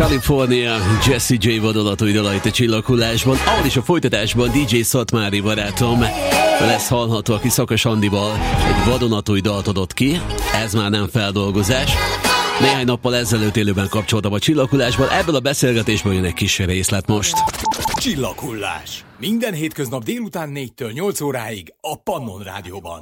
California, Jessie J vadonatúj dala itt a Csillaghullásban, ahol is a folytatásban DJ Szatmári barátom lesz hallható, aki Szakas Andival egy vadonatúj dalt adott ki. Ez már nem feldolgozás. Néhány nappal ezelőtt élőben kapcsoltam a Csillaghullásban, ebből a beszélgetésből jön egy kis részlet most. Csillaghullás. Minden hétköznap délután 4-től 8 óráig a Pannon Rádióban.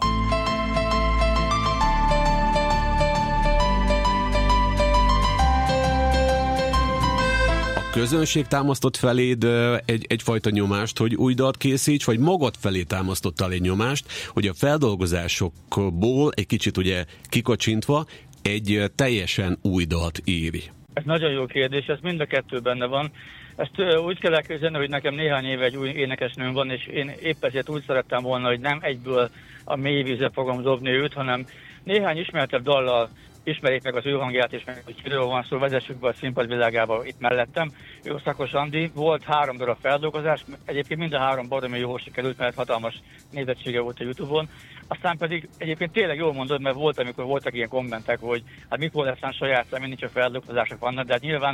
Közönség támasztott feléd egyfajta nyomást, hogy új dalt készíts, vagy magad felé támasztottál egy nyomást, hogy a feldolgozásokból egy kicsit ugye kikacsintva egy teljesen új dalt írj? Ez nagyon jó kérdés, ez mind a kettő benne van. Ezt úgy kell elképzelni, hogy nekem néhány éve egy új énekesnőm van, és én épp ezért úgy szerettem volna, hogy nem egyből a mély vízre fogom dobni őt, hanem néhány ismertebb dallal ismerjék meg az ő hangját, és meg, hogy kiről van szó, vezessük be a színpad világába itt mellettem. Ő a Szakos Andi, volt 3 darab feldolgozás, egyébként mind a 3 baromi jól sikerült, mert hatalmas nézettsége volt a YouTube-on. Aztán pedig egyébként tényleg jól mondod, mert volt, amikor voltak ilyen kommentek, hogy hát mikor lesz saját szám, nincs a feldolgozások vannak, de hát nyilván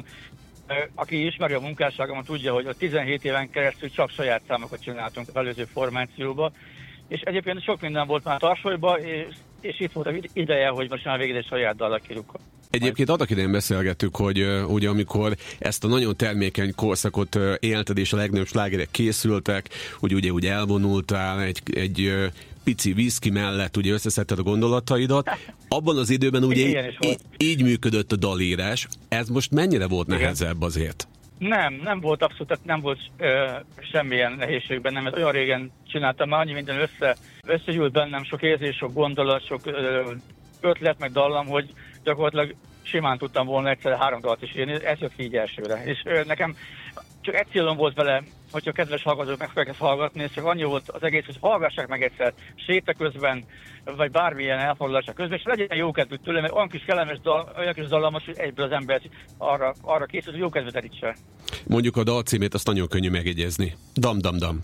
aki ismeri a munkásságomat, tudja, hogy a 17 éven keresztül csak saját számokat csináltunk az előző formációba, és egyébként sok minden volt már tarsolyban, és itt volt az ideje, hogy most már végül egy saját dalra kirúgok. Egyébként annak idején beszélgettük, hogy ugye amikor ezt a nagyon termékeny korszakot élted, és a legnagyobb slágerek készültek, hogy ugye úgy elvonultál egy pici viszki mellett, ugye összeszedted a gondolataidat. Abban az időben ugye így működött a dalírás. Ez most mennyire volt nehezebb azért? Nem volt abszolút, tehát nem volt semmilyen nehézség bennem, mert olyan régen csináltam, már annyi minden összegyűlt bennem, sok érzés, sok gondolat, sok ötlet, meg dallam, hogy gyakorlatilag simán tudtam volna egyszerre 3 dalt is írni, ez jött ki így elsőre. És nekem csak egy célom volt vele, hogyha kedves hallgatók meg fogják ezt hallgatni, és csak annyi volt az egész, hogy hallgassák meg egyszer séta közben, vagy bármilyen elfoglalása közben, és legyen jó kedvük tőle, mert olyan kis kellemes dal, olyan kis dallamos, hogy egyből az ember arra készül, hogy jó kedvet terítse. Mondjuk a dal címét azt nagyon könnyű megjegyezni. Dam, dam, dam.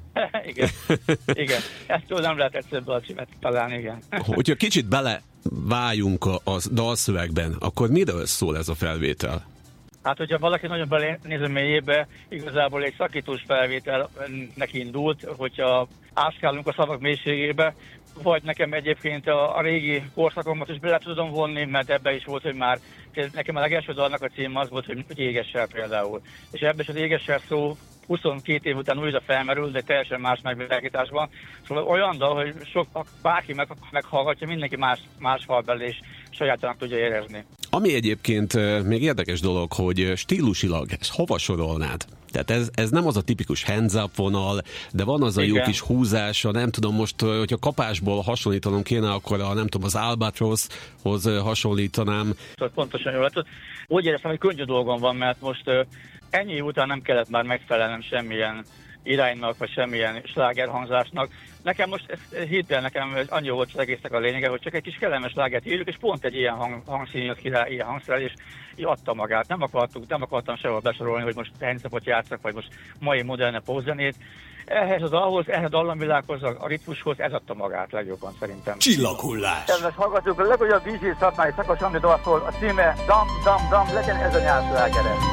Igen. Ezt nem lehet egyszerűbb a címet találni, igen. Hogyha kicsit beleváljunk a dalszövegben, akkor miről szól ez a felvétel? Hát, hogyha valaki nagyon belenéz a mélyébe, igazából egy szakítós felvételnek indult, hogyha áskálunk a szavak mélységébe, vagy nekem egyébként a régi korszakomat is bele tudom vonni, mert ebben is volt, hogy már nekem a legelső dalnak a cím az volt, hogy Égessel például. És ebben is az Égessel szó 22 év után újra felmerül, de teljesen más megvilágításban. Szóval olyan dal, hogy bárki meghallgatja, mindenki más hall bele, és sajátának tudja érezni. Ami egyébként még érdekes dolog, hogy stílusilag ezt hova sorolnád? Tehát ez nem az a tipikus hands up vonal, de van az a jó kis húzása, nem tudom most, hogyha kapásból hasonlítanom kéne, akkor nem tudom, az Albatrosshoz hasonlítanám. Pontosan jól látod. Úgy éreztem, hogy könnyű dolgom van, mert most ennyi év után nem kellett már megfelelnem semmilyen iránynak, vagy semmilyen slágerhangzásnak. Nekem most, hidd el, nekem annyi volt az egésznek a lényege, hogy csak egy kis kellemes slágert írjuk, és pont egy ilyen hangszín jött ki rá, ilyen hangszerelés, és adta magát. Nem akartam sehol besorolni, hogy most handszapot játszak, vagy most mai moderne pózenét. Ehhez a dalhoz, ehhez a dallamvilághoz, a ritmushoz ez adta magát legjobban szerintem. Csillaghullás! Kedves hallgatók, a legújabb DJ Szatmári Szakos Andi dal szól, a címe Dam Dam Dam, legyen ez a nyárslágere.